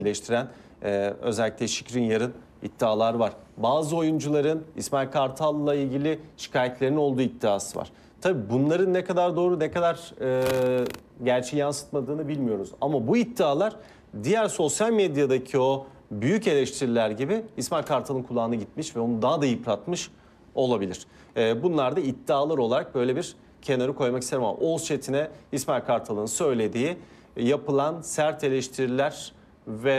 eleştiren özellikle Skriniar'ın iddialar var. Bazı oyuncuların İsmail Kartal'la ilgili şikayetlerinin olduğu iddiası var. Tabii bunların ne kadar doğru, ne kadar gerçeği yansıtmadığını bilmiyoruz. Ama bu iddialar diğer sosyal medyadaki o büyük eleştiriler gibi İsmail Kartal'ın kulağına gitmiş ve onu daha da yıpratmış olabilir. Bunlar da iddialar olarak böyle bir kenarı koymak isterim ama Oğuz Çetin'e İsmail Kartal'ın söylediği yapılan sert eleştiriler ve